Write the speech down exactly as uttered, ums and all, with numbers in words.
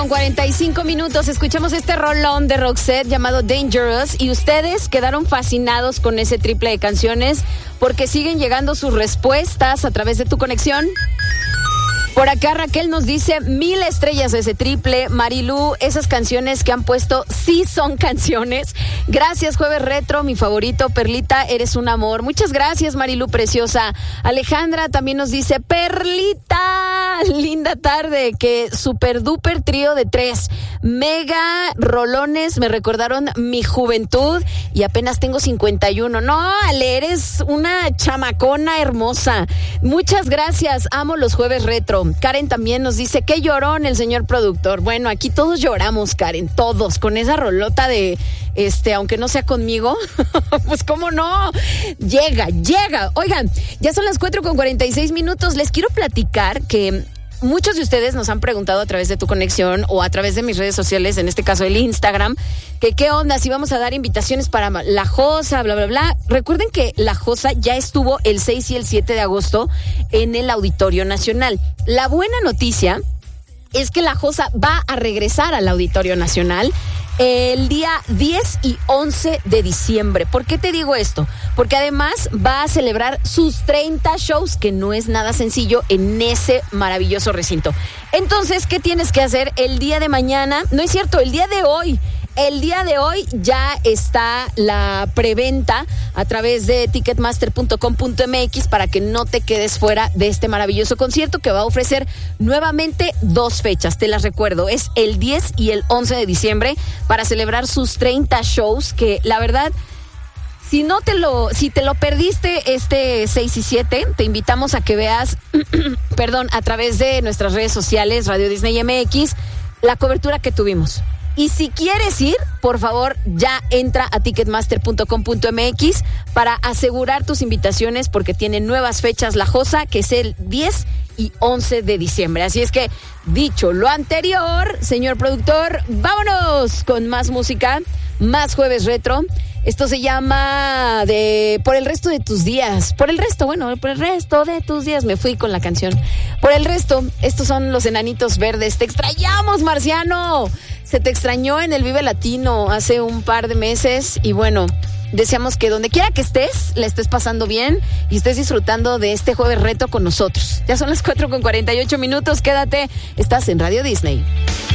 Con cuarenta y cinco minutos escuchamos este rolón de Roxette llamado Dangerous y ustedes quedaron fascinados con ese triple de canciones porque siguen llegando sus respuestas a través de tu conexión. Por acá Raquel nos dice mil estrellas de ese triple. Marilu, esas canciones que han puesto sí son canciones. Gracias, Jueves Retro, mi favorito. Perlita, eres un amor. Muchas gracias, Marilu, preciosa. Alejandra también nos dice, Perlita, linda tarde, que super duper trío de tres. Mega rolones, me recordaron mi juventud y apenas tengo cincuenta y uno. No, Ale, eres una chamacona hermosa. Muchas gracias, amo los Jueves Retro. Karen también nos dice, qué llorón el señor productor. Bueno, aquí todos lloramos, Karen, todos, con esa rolota de, este, aunque no sea conmigo, pues cómo no, llega, llega. Oigan, ya son las cuatro con cuarenta y seis minutos, les quiero platicar que muchos de ustedes nos han preguntado a través de tu conexión o a través de mis redes sociales, en este caso el Instagram, que qué onda, si vamos a dar invitaciones para La Josa, bla, bla, bla. Recuerden que La Josa ya estuvo el seis y el siete de agosto en el Auditorio Nacional. La buena noticia es que La Josa va a regresar al Auditorio Nacional el día diez y once de diciembre. ¿Por qué te digo esto? Porque además va a celebrar sus treinta shows, que no es nada sencillo en ese maravilloso recinto. Entonces, ¿qué tienes que hacer el día de mañana? No es cierto, el día de hoy. El día de hoy ya está la preventa a través de ticketmaster punto com punto m x para que no te quedes fuera de este maravilloso concierto que va a ofrecer nuevamente dos fechas. Te las recuerdo, es el diez y el once de diciembre para celebrar sus treinta shows, que la verdad, si no te lo, si te lo perdiste este seis y siete, te invitamos a que veas, perdón, a través de nuestras redes sociales, Radio Disney M X, la cobertura que tuvimos. Y si quieres ir, por favor, ya entra a ticketmaster punto com punto m x para asegurar tus invitaciones porque tiene nuevas fechas La Josa, que es el diez y once de diciembre. Así es que, dicho lo anterior, señor productor, vámonos con más música, más Jueves Retro. Esto se llama de Por el resto de tus días. Por el resto, bueno, por el resto de tus días. Me fui con la canción. Por el resto, estos son los Enanitos Verdes. Te extrañamos, Marciano. Se te extrañó en el Vive Latino hace un par de meses. Y bueno, deseamos que donde quiera que estés, la estés pasando bien y estés disfrutando de este Jueves Retro con nosotros. Ya son las cuatro con cuarenta y ocho minutos. Quédate, estás en Radio Disney.